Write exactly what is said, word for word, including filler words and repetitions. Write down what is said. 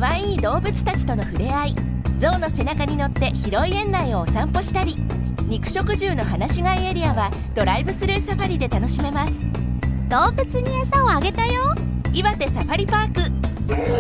かわいい動物たちとの触れ合い、象の背中に乗って広い園内をお散歩したり、肉食獣の放し飼いエリアはドライブスルーサファリで楽しめます。 動物に餌をあげたよ。 岩手サファリパーク。